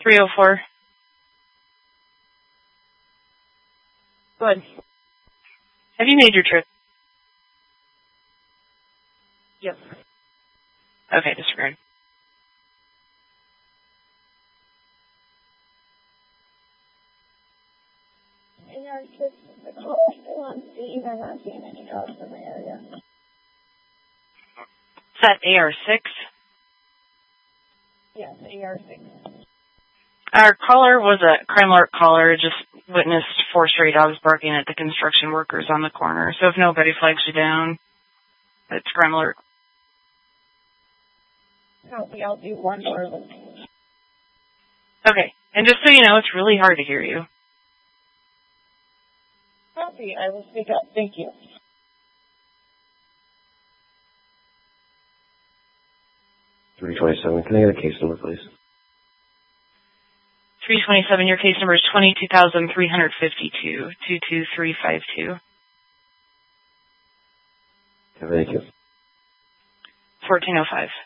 304. Good. Have you made your trip? Yep. Okay, disregard. AR6, the call still on scene. I'm not seeing any dogs in the area. Is that AR6? Yes, AR6. Our caller was a crime alert caller, just witnessed 4 stray dogs barking at the construction workers on the corner. So if nobody flags you down, it's crime alert. Copy, I'll do one more look. Okay, and just so you know, it's really hard to hear you. Copy, I will speak up. Thank you. .327. Can I get a case number, please? 327, your case number is 22,352, 22352. Thank you. 1405.